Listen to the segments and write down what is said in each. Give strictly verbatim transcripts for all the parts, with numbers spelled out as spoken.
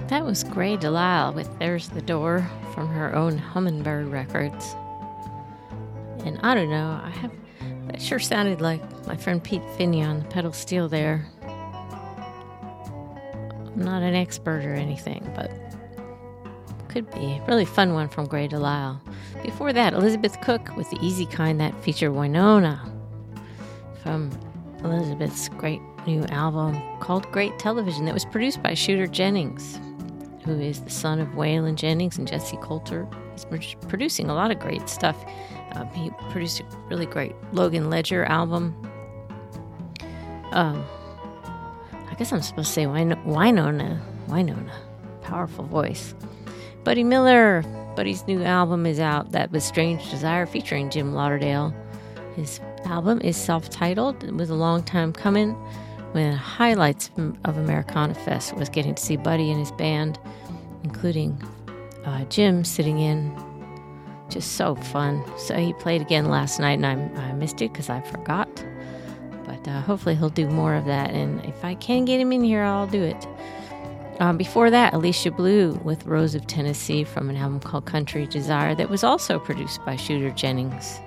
That was Gray Delisle with There's the Door from her own Hummingbird Records. And I don't know, I have that sure sounded like my friend Pete Finney on the pedal steel there. I'm not an expert or anything, but could be. Really fun one from Gray Delisle. Before that, Elizabeth Cook with The Easy Kind that featured Wynonna from Elizabeth's great new album called Great Television that was produced by Shooter Jennings, who is the son of Waylon Jennings and Jesse Coulter. He's producing a lot of great stuff. Um, he produced a really great Logan Ledger album. Um, I guess I'm supposed to say Wyn- Wynonna. Wynonna. Powerful voice. Buddy Miller. Buddy's new album is out. That was Strange Desire featuring Jim Lauderdale. His album is self-titled. It was a long time coming. One of the highlights of Americana Fest was getting to see Buddy and his band, including uh, Jim sitting in. Just so fun. So he played again last night, and I, I missed it because I forgot. But uh, hopefully he'll do more of that, and if I can get him in here, I'll do it. Um, before that, Alicia Blue with Rose of Tennessee from an album called Country Desire that was also produced by Shooter Jennings.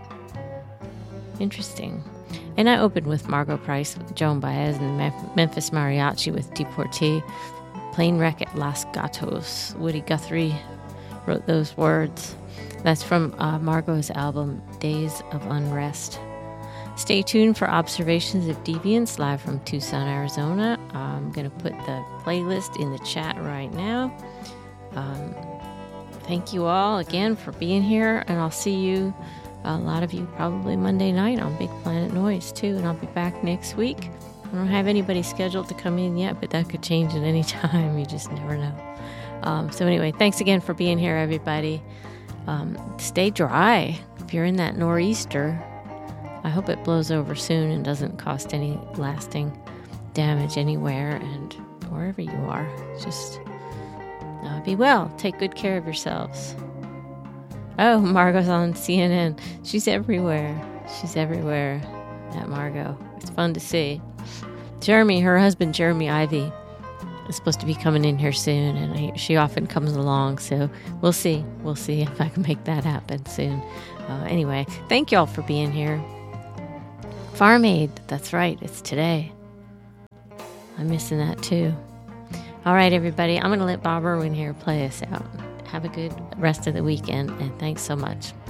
Interesting. And I opened with Margot Price with Joan Baez and the Memphis Mariachi with Deportee. Plane Wreck at Los Gatos. Woody Guthrie wrote those words. That's from uh, Margot's album, Days of Unrest. Stay tuned for Observations of Deviance live from Tucson, Arizona. I'm going to put the playlist in the chat right now. Um, thank you all again for being here, and I'll see you, a lot of you, probably Monday night on Big Planet Noise, too, and I'll be back next week. I don't have anybody scheduled to come in yet, but that could change at any time. You just never know. Um, so anyway, thanks again for being here, everybody. Um, stay dry if you're in that nor'easter. I hope it blows over soon and doesn't cost any lasting damage anywhere and wherever you are. Just uh, be well. Take good care of yourselves. Oh, Margot's on C N N. She's everywhere. She's everywhere. That Margot. It's fun to see. Jeremy, her husband, Jeremy Ivy, is supposed to be coming in here soon, and I, she often comes along, so we'll see. We'll see if I can make that happen soon. Uh, anyway, thank you all for being here. Farm Aid, that's right, it's today. I'm missing that too. All right, everybody, I'm going to let Bob Irwin here play us out. Have a good rest of the weekend, and thanks so much.